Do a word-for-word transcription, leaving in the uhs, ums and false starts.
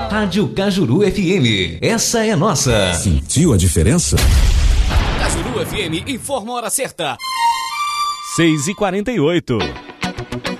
Rádio Cajuru F M, essa é nossa. Sentiu a diferença? Cajuru F M informa a hora certa. seis e quarenta e oito.